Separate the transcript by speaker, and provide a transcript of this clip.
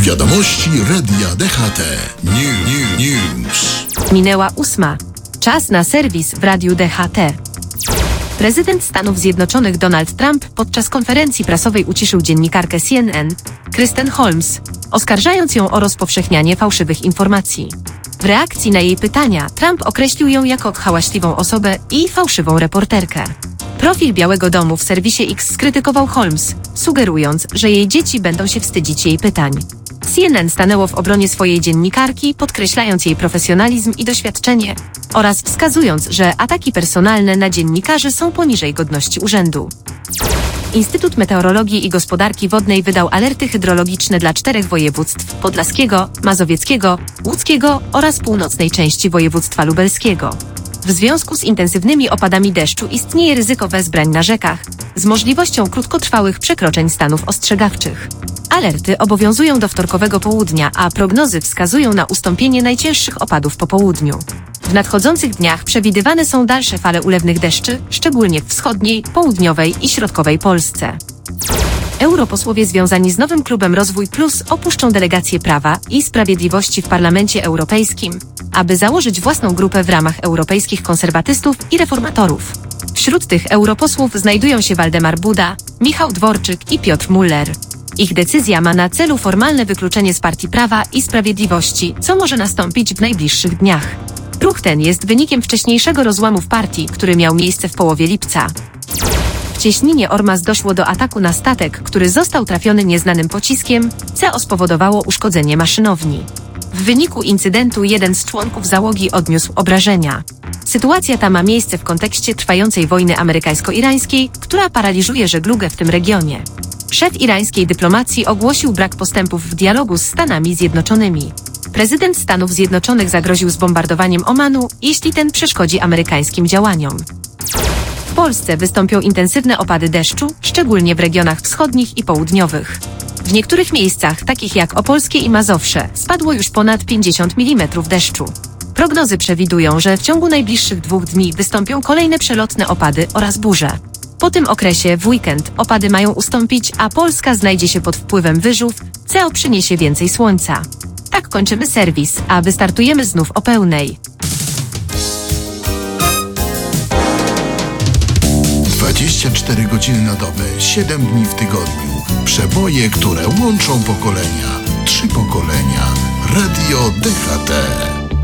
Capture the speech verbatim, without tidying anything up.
Speaker 1: Wiadomości Radia D H T. New, new, news.
Speaker 2: Minęła ósma. Czas na serwis w Radiu D H T. Prezydent Stanów Zjednoczonych Donald Trump podczas konferencji prasowej uciszył dziennikarkę C N N, Kristen Holmes, oskarżając ją o rozpowszechnianie fałszywych informacji. W reakcji na jej pytania Trump określił ją jako hałaśliwą osobę i fałszywą reporterkę. Profil Białego Domu w serwisie X skrytykował Holmes, sugerując, że jej dzieci będą się wstydzić jej pytań. C N N stanęło w obronie swojej dziennikarki, podkreślając jej profesjonalizm i doświadczenie oraz wskazując, że ataki personalne na dziennikarzy są poniżej godności urzędu. Instytut Meteorologii i Gospodarki Wodnej wydał alerty hydrologiczne dla czterech województw: podlaskiego, mazowieckiego, łódzkiego oraz północnej części województwa lubelskiego. W związku z intensywnymi opadami deszczu istnieje ryzyko wezbrań na rzekach, z możliwością krótkotrwałych przekroczeń stanów ostrzegawczych. Alerty obowiązują do wtorkowego południa, a prognozy wskazują na ustąpienie najcięższych opadów po południu. W nadchodzących dniach przewidywane są dalsze fale ulewnych deszczy, szczególnie w wschodniej, południowej i środkowej Polsce. Europosłowie związani z nowym klubem Rozwój Plus opuszczą delegację Prawa i Sprawiedliwości w Parlamencie Europejskim, aby założyć własną grupę w ramach europejskich konserwatystów i reformatorów. Wśród tych europosłów znajdują się Waldemar Buda, Michał Dworczyk i Piotr Müller. Ich decyzja ma na celu formalne wykluczenie z Partii Prawa i Sprawiedliwości, co może nastąpić w najbliższych dniach. Ruch ten jest wynikiem wcześniejszego rozłamu w partii, który miał miejsce w połowie lipca. W cieśninie Ormas doszło do ataku na statek, który został trafiony nieznanym pociskiem, co spowodowało uszkodzenie maszynowni. W wyniku incydentu jeden z członków załogi odniósł obrażenia. Sytuacja ta ma miejsce w kontekście trwającej wojny amerykańsko-irańskiej, która paraliżuje żeglugę w tym regionie. Szef irańskiej dyplomacji ogłosił brak postępów w dialogu z Stanami Zjednoczonymi. Prezydent Stanów Zjednoczonych zagroził zbombardowaniem Omanu, jeśli ten przeszkodzi amerykańskim działaniom. W Polsce wystąpią intensywne opady deszczu, szczególnie w regionach wschodnich i południowych. W niektórych miejscach, takich jak Opolskie i Mazowsze, spadło już ponad pięćdziesiąt milimetrów deszczu. Prognozy przewidują, że w ciągu najbliższych dwóch dni wystąpią kolejne przelotne opady oraz burze. Po tym okresie w weekend opady mają ustąpić, a Polska znajdzie się pod wpływem wyżów, co przyniesie więcej słońca. Tak kończymy serwis, a wystartujemy znów o pełnej.
Speaker 1: dwadzieścia cztery godziny na dobę, siedem dni w tygodniu. Przeboje, które łączą pokolenia. Trzy pokolenia. Radio D H T.